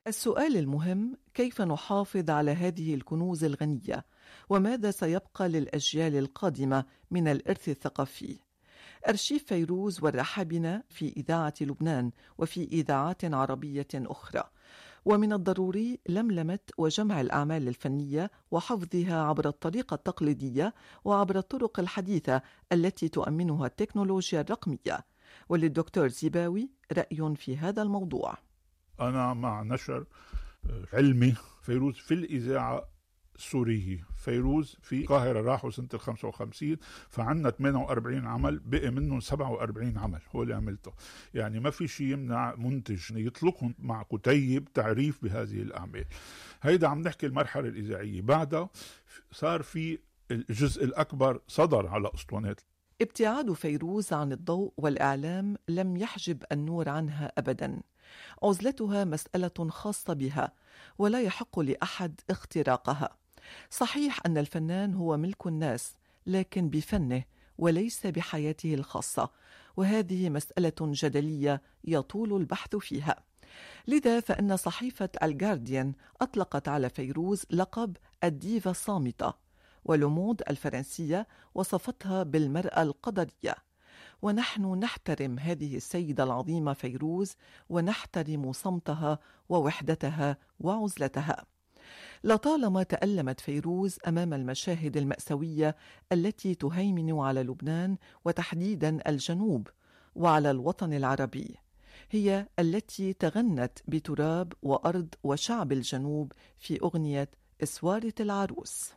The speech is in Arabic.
السؤال المهم: كيف نحافظ على هذه الكنوز الغنية؟ وماذا سيبقى للأجيال القادمة من الإرث الثقافي؟ أرشيف فيروز ورح بنا في إذاعة لبنان وفي إذاعات عربية أخرى، ومن الضروري لملمة وجمع الأعمال الفنية وحفظها عبر الطريقة التقليدية وعبر الطرق الحديثة التي تؤمنها التكنولوجيا الرقمية. وللدكتور زيباوي رأي في هذا الموضوع. أنا مع نشر علمي فيروز في الإذاعة السورية. فيروز في القاهرة راحوا سنة 55، فعنا 48 عمل، بقي منهم 47 عمل هو اللي عملته. يعني ما في شيء يمنع منتج يطلقهم مع كتيب تعريف بهذه الأعمال. هيدا عم نحكي المرحلة الإذاعية. بعدها صار في الجزء الأكبر صدر على أسطوانات. ابتعاد فيروز عن الضوء والإعلام لم يحجب النور عنها أبداً. عزلتها مسألة خاصة بها ولا يحق لأحد اختراقها. صحيح أن الفنان هو ملك الناس، لكن بفنه وليس بحياته الخاصة، وهذه مسألة جدلية يطول البحث فيها. لذا فإن صحيفة الجارديان أطلقت على فيروز لقب الديفا الصامتة، ولوموند الفرنسية وصفتها بالمرأة القدرية. ونحن نحترم هذه السيدة العظيمة فيروز، ونحترم صمتها ووحدتها وعزلتها. لطالما تألمت فيروز أمام المشاهد المأساوية التي تهيمن على لبنان وتحديدا الجنوب وعلى الوطن العربي. هي التي تغنت بتراب وأرض وشعب الجنوب في أغنية إسوارة العروس.